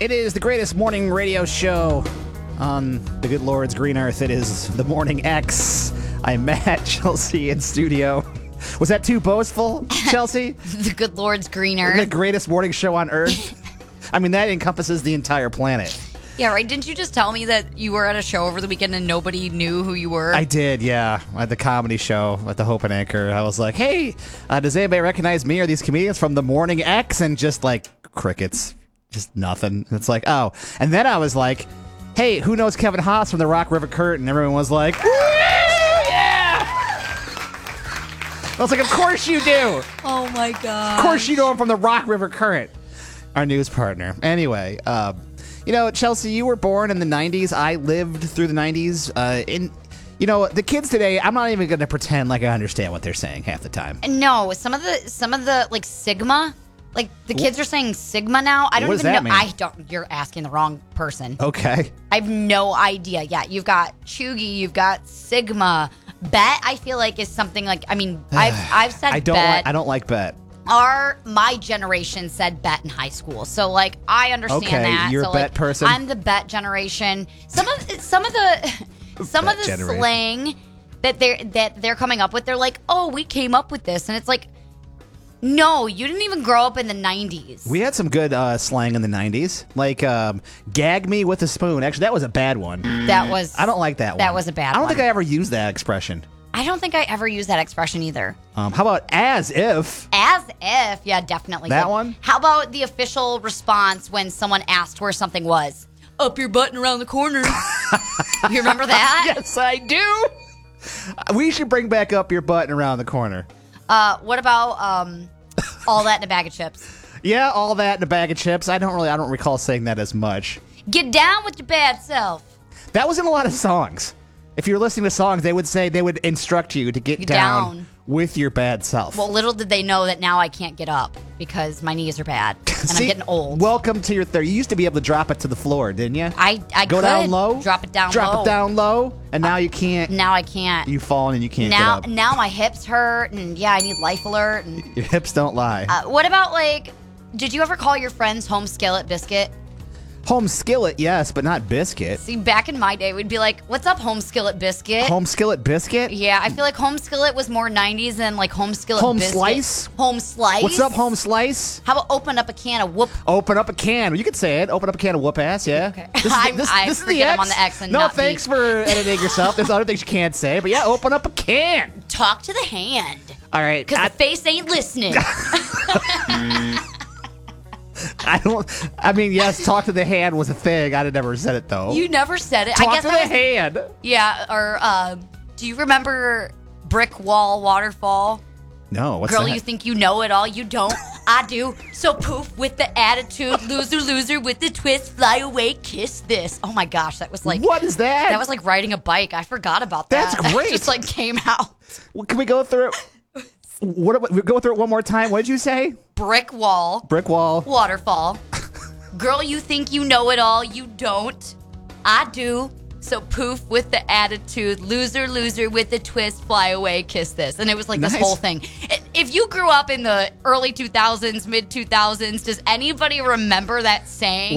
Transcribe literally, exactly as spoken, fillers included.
It is the greatest morning radio show on the good Lord's green earth. It is the Morning X. I'm Matt, Chelsea in studio. Was that too boastful, Chelsea? The good Lord's green earth. The greatest morning show on earth? I mean, that encompasses the entire planet. Yeah, right. Didn't you just tell me that you were at a show over the weekend and nobody knew who you were? I did, yeah. At the comedy show at the Hope and Anchor. I was like, hey, uh, does anybody recognize me or these comedians from the Morning X? And just like crickets. Just nothing. It's like, oh. And then I was like, hey, who knows Kevin Haas from the Rock River Curtain? Everyone was like, woo, yeah! I was like, of course you do. Oh, my God. Of course you know him from the Rock River Current, our news partner. Anyway, uh, you know, Chelsea, you were born in the nineties. I lived through the nineties. Uh, in, you know, the kids today, I'm not even going to pretend like I understand what they're saying half the time. No, some of the, some of the, like, Sigma... Like, the kids are saying Sigma now. I don't What does even that know. mean? I don't. You're asking the wrong person. Okay. I have no idea. Yeah, you've got Chugi, you've got Sigma. Bet, I feel like, is something like, I mean, I've I've said I don't bet. like, I don't like bet. Our, my generation said bet in high school. So, like, I understand Okay, that. you're so, a bet like, person? I'm the bet generation. Some of some of the some Bet of the generation. slang that they're that they're coming up with, they're like, oh, we came up with this. And it's like, no, you didn't even grow up in the nineties. We had some good uh, slang in the nineties, like um, "gag me with a spoon." Actually, that was a bad one. That was. I don't like that one. That was a bad I don't one. think I ever used that expression. I don't think I ever used that expression either. Um, how about "as if"? As if, yeah, definitely. That did. one? How about the official response when someone asked where something was? Up your butt and around the corner. You remember that? Yes, I do. We should bring back "up your butt and around the corner." Uh, what about um, all that in a bag of chips? Yeah, all that in a bag of chips. I don't really, I don't recall saying that as much. Get down with your bad self. That was in a lot of songs. If you're listening to songs, they would say they would instruct you to get Get down, down. with your bad self. Well, little did they know that now I can't get up because my knees are bad and See, I'm getting old. Welcome to your third. You used to be able to drop it to the floor, didn't you? I I Go could down low, drop it down drop low. it down low, and now you can't. Now I can't. You fallen and you can't now get up. now my hips hurt and yeah, I need Life Alert. And Your hips don't lie. uh, what about like? Did you ever call your friends home skillet biscuit? Home skillet, yes, but not biscuit. See, back in my day, we'd be like, "What's up, home skillet biscuit?" Home skillet biscuit. Yeah, I feel like home skillet was more nineties than like home skillet Home biscuit. slice? Home slice. What's up, home slice? How about open up a can of whoop? Open up a can. You could say it. Open up a can of whoop ass. Yeah. Okay. This is, I'm- this, I this is the forget X. I'm on the X and no, not thanks B. for editing yourself. There's other things you can't say, but yeah, open up a can. Talk to the hand, All right. because I, the face ain't listening. I don't. I mean, yes, talk to the hand was a thing. I'd have never said it though. You never said it. talk I guess to I the was, hand. Yeah, or um, do you remember brick wall waterfall? No, what's Girl, that? you think you know it all. You don't. I do. So poof with the attitude. Loser, loser with the twist. Fly away, kiss this. Oh my gosh, that was like. What is that? That was like riding a bike. I forgot about that. That's great. It just like came out. Well, can we go through it? What? about- We go through it one more time. What did you say? Brick wall. Brick wall. Waterfall. Girl, you think you know it all. You don't. I do. So poof with the attitude. Loser, loser with the twist. Fly away, kiss this. And it was like Nice. this whole thing. If you grew up in the early two thousands, mid two thousands, does anybody remember that saying?